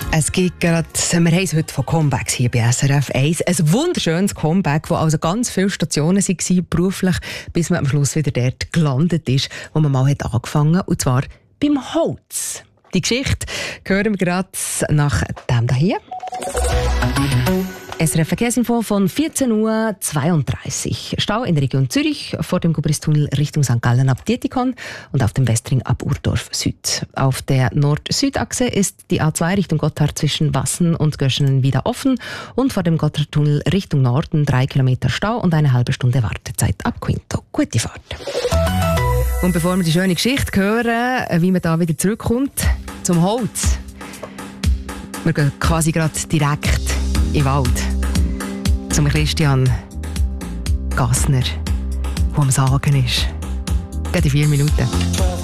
Es gibt gerade, wir haben es heute von Comebacks hier bei SRF 1. Ein wunderschönes Comeback, wo also ganz viele Stationen waren beruflich, bis man am Schluss wieder dort gelandet ist, wo man mal hat angefangen, und zwar beim Holz. Die Geschichte hören wir gerade nach dem hier. SRF Verkehrsinfo von 14.32 Uhr. Stau in der Region Zürich vor dem Gubristunnel Richtung St. Gallen ab Dietikon und auf dem Westring ab Urdorf Süd. Auf der Nord-Süd-Achse ist die A2 Richtung Gotthard zwischen Wassen und Göschenen wieder offen und vor dem Gotthardtunnel Richtung Norden 3 Kilometer Stau und eine halbe Stunde Wartezeit ab Quinto. Gute Fahrt. Und bevor wir die schöne Geschichte hören, wie man da wieder zurückkommt zum Holz. Wir gehen quasi gerade direkt im Wald zum Christian Gassner, der am Sagen ist. Gerade in 4 Minuten.